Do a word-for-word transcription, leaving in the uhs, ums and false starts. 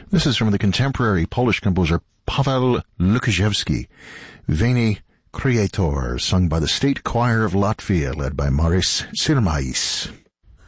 This is from the contemporary Polish composer Paweł Lukaszewski, Veni Creator, sung by the State Choir of Latvia, led by Maris Sirmais.